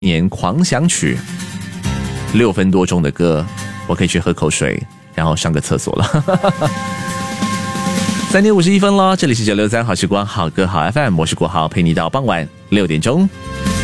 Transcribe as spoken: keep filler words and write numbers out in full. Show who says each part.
Speaker 1: 年狂想曲，六分多钟的歌，我可以去喝口水，然后上个厕所了。三点五十一分了，这里是九六三好时光好歌好 F M， 我是国豪，陪你到傍晚六点钟。